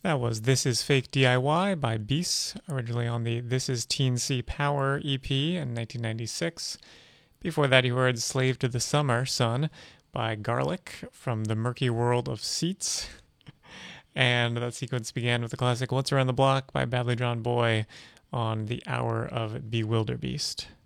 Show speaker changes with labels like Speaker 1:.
Speaker 1: That was This Is Fake DIY by Beasts, originally on the This Is Teen C Power EP in 1996. Before that, you heard Slave to the Summer Sun by Garlic from the Murky World of Seats. And that sequence began with the classic What's Around the Block by Badly Drawn Boy on the Hour of Bewilderbeast.